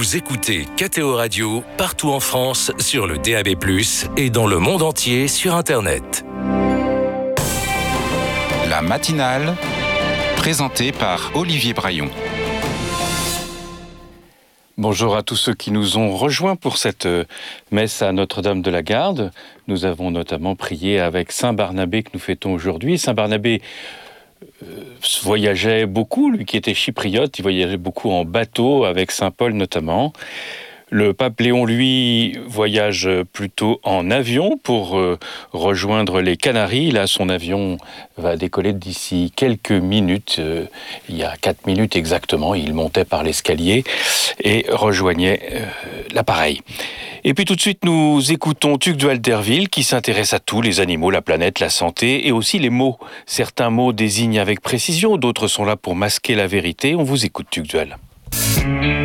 Vous écoutez KTO Radio partout en France sur le DAB+, et dans le monde entier sur Internet. La matinale, présentée par Olivier Braillon. Bonjour à tous ceux qui nous ont rejoints pour cette messe à Notre-Dame de la Garde. Nous avons notamment prié avec Saint Barnabé que nous fêtons aujourd'hui. Saint Barnabé voyageait beaucoup, lui qui était chypriote, il voyageait beaucoup en bateau avec Saint Paul notamment. Le pape Léon, lui, voyage plutôt en avion pour rejoindre les Canaries. Là, son avion va décoller d'ici quelques minutes. Il y a 4 minutes exactement, il montait par l'escalier et rejoignait l'appareil. Et puis tout de suite, nous écoutons Tugdual Derville qui s'intéresse à tout, les animaux, la planète, la santé et aussi les mots. Certains mots désignent avec précision, d'autres sont là pour masquer la vérité. On vous écoute, Tugdual.